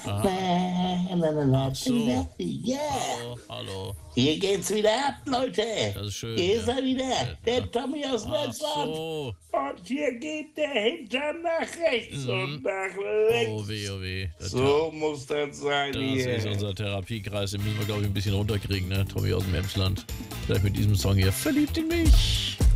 Aha. Ach so. Ja, Hallo, hallo. hier geht's wieder ab, Leute. Das ist schön, Hier ist ja. er wieder, der Tommy aus Ach Netzland. so. Und hier geht der Hintern nach rechts und Mhm. nach Oh links. weh, oh weh. So muss das sein Das hier. ist unser Therapiekreis, den müssen wir, glaube ich, ein bisschen runterkriegen, ne? Tommy aus dem Emsland. Gleich mit diesem Song hier. Verliebt in mich.